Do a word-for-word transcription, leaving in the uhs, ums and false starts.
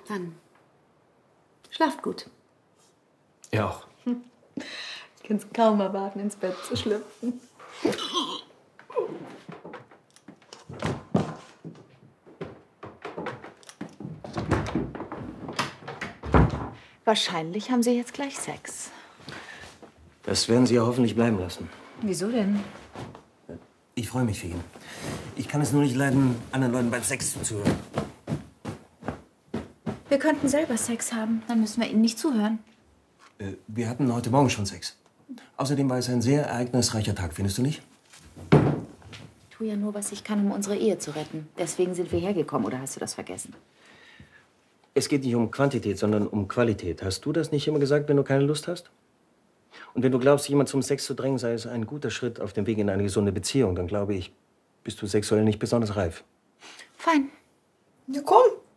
Dann schlaft gut. Ihr auch. Ich kann es kaum erwarten, ins Bett zu schlüpfen. Wahrscheinlich haben Sie jetzt gleich Sex. Das werden Sie ja hoffentlich bleiben lassen. Wieso denn? Ich freue mich für ihn. Ich kann es nur nicht leiden, anderen Leuten beim Sex zuzuhören. Wir könnten selber Sex haben. Dann müssen wir Ihnen nicht zuhören. Äh, wir hatten heute Morgen schon Sex. Außerdem war es ein sehr ereignisreicher Tag, findest du nicht? Ich tue ja nur, was ich kann, um unsere Ehe zu retten. Deswegen sind wir hergekommen, oder hast du das vergessen? Es geht nicht um Quantität, sondern um Qualität. Hast du das nicht immer gesagt, wenn du keine Lust hast? Und wenn du glaubst, jemand zum Sex zu drängen, sei es ein guter Schritt auf dem Weg in eine gesunde Beziehung, dann glaube ich, bist du sexuell nicht besonders reif. Fein. Ja, komm.